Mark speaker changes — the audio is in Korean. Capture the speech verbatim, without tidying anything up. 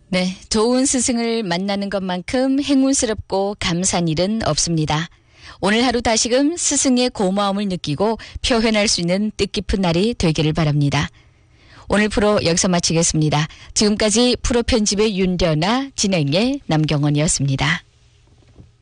Speaker 1: 네, 좋은 스승을 만나는 것만큼 행운스럽고 감사한 일은 없습니다. 오늘 하루 다시금 스승의 고마움을 느끼고 표현할 수 있는 뜻깊은 날이 되기를 바랍니다. 오늘 프로 여기서 마치겠습니다. 지금까지 프로 편집의 윤려나 진행의 남경원이었습니다.